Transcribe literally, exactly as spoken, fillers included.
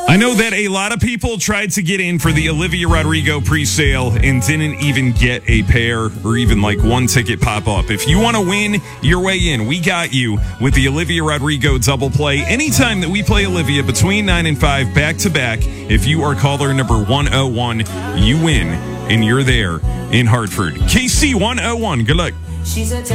I know that a lot of people tried to get in for the Olivia Rodrigo pre-sale and didn't even get a pair or even like one ticket pop up. If you want to win your way in, we got you with the Olivia Rodrigo double play. Anytime that we play Olivia between nine and five back to back, if you are caller number one oh one, you win and you're there in Hartford. K C one oh one, good luck. She's a